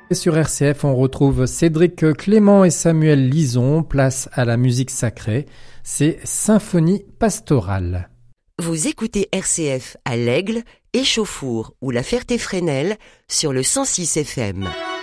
Et sur RCF, on retrouve Cédric Clément et Samuel Lison, place à la musique sacrée. C'est Symphonie pastorale. Vous écoutez RCF à l'Aigle, Échauffour ou la Ferté-Fresnel sur le 106 FM.